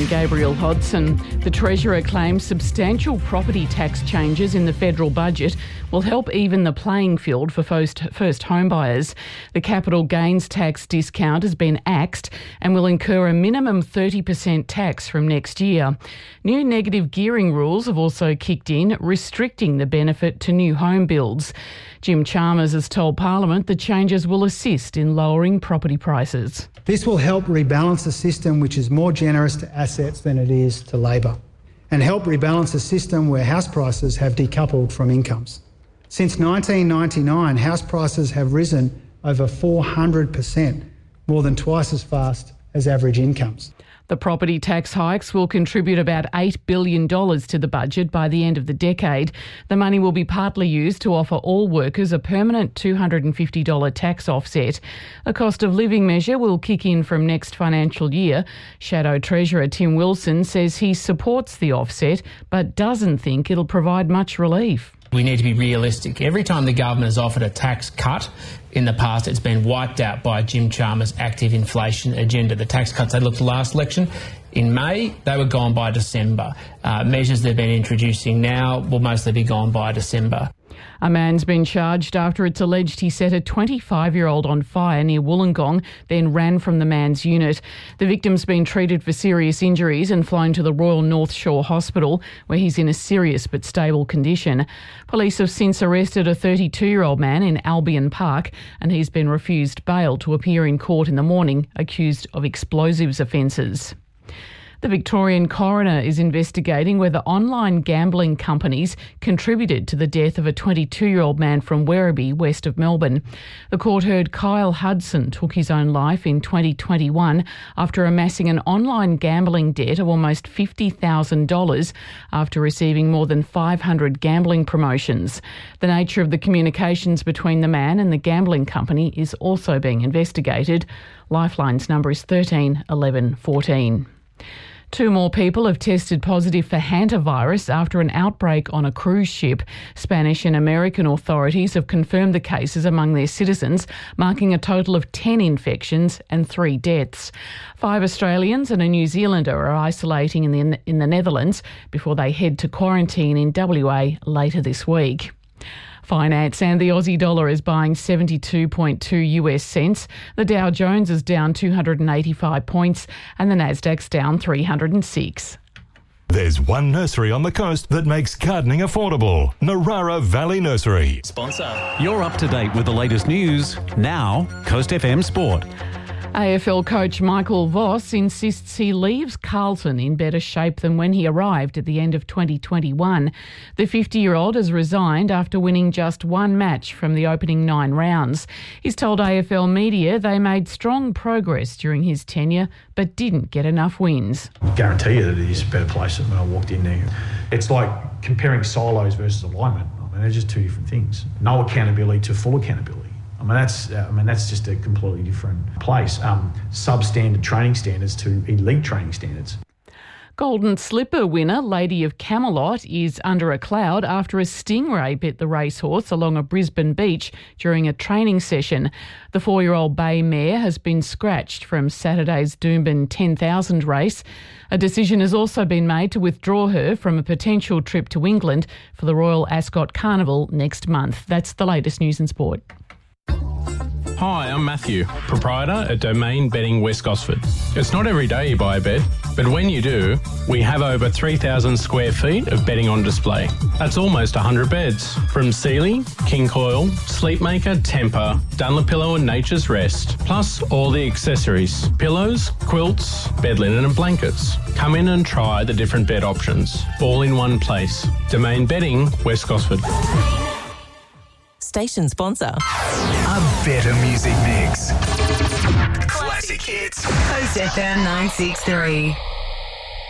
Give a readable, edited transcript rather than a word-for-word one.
I'm Gabrielle Hodson. The Treasurer claims substantial property tax changes in the federal budget will help even the playing field for first home buyers. The capital gains tax discount has been axed and will incur a minimum 30% tax from next year. New negative gearing rules have also kicked in, restricting the benefit to new home builds. Jim Chalmers has told Parliament the changes will assist in lowering property prices. This will help rebalance a system which is more generous to assets than it is to labour, and help rebalance a system where house prices have decoupled from incomes. Since 1999, house prices have risen over 400%, more than twice as fast as average incomes. The property tax hikes will contribute about $8 billion to the budget by the end of the decade. The money will be partly used to offer all workers a permanent $250 tax offset. A cost of living measure will kick in from next financial year. Shadow Treasurer Tim Wilson says he supports the offset but doesn't think it'll provide much relief. We need to be realistic. Every time the government has offered a tax cut in the past, it's been wiped out by Jim Chalmers' active inflation agenda. The tax cuts they looked last election in May, they were gone by December. Measures they've been introducing now will mostly be gone by December. A man's been charged after it's alleged he set a 25-year-old on fire near Wollongong, then ran from the man's unit. The victim's been treated for serious injuries and flown to the Royal North Shore Hospital, where he's in a serious but stable condition. Police have since arrested a 32-year-old man in Albion Park, and he's been refused bail to appear in court in the morning, accused of explosives offences. The Victorian coroner is investigating whether online gambling companies contributed to the death of a 22-year-old man from Werribee, west of Melbourne. The court heard Kyle Hudson took his own life in 2021 after amassing an online gambling debt of almost $50,000 after receiving more than 500 gambling promotions. The nature of the communications between the man and the gambling company is also being investigated. Lifeline's number is 13 11 14. 2 more people have tested positive for hantavirus after an outbreak on a cruise ship. Spanish and American authorities have confirmed the cases among their citizens, marking a total of 10 infections and 3 deaths. 5 Australians and a New Zealander are isolating in the Netherlands before they head to quarantine in WA later this week. Finance, and the Aussie dollar is buying 72.2 US cents. The Dow Jones is down 285 points and the Nasdaq's down 306. There's one nursery on the coast that makes gardening affordable. Narara Valley Nursery. Sponsor. You're up to date with the latest news. Now, Coast FM Sport. AFL coach Michael Voss insists he leaves Carlton in better shape than when he arrived at the end of 2021. The 50-year-old has resigned after winning just 1 match from the opening 9 rounds. He's told AFL media they made strong progress during his tenure but didn't get enough wins. I guarantee you that it is a better place than when I walked in there. It's like comparing silos versus alignment. I mean, they're just 2 different things. No accountability to full accountability. That's just a completely different place. Substandard training standards to elite training standards. Golden Slipper winner Lady of Camelot is under a cloud after a stingray bit the racehorse along a Brisbane beach during a training session. The 4-year-old bay mare has been scratched from Saturday's Doomben 10,000 race. A decision has also been made to withdraw her from a potential trip to England for the Royal Ascot Carnival next month. That's the latest news and sport. Hi, I'm Matthew, proprietor at Domain Bedding West Gosford. It's not every day you buy a bed, but when you do, we have over 3,000 square feet of bedding on display. That's almost 100 beds, from Sealy, King Coil, Sleepmaker, Tempur, Dunlopillow and Nature's Rest, plus all the accessories, pillows, quilts, bed linen and blankets. Come in and try the different bed options, all in one place. Domain Bedding West Gosford. Station sponsor. A better music mix. Classic hits. Coast FM 963.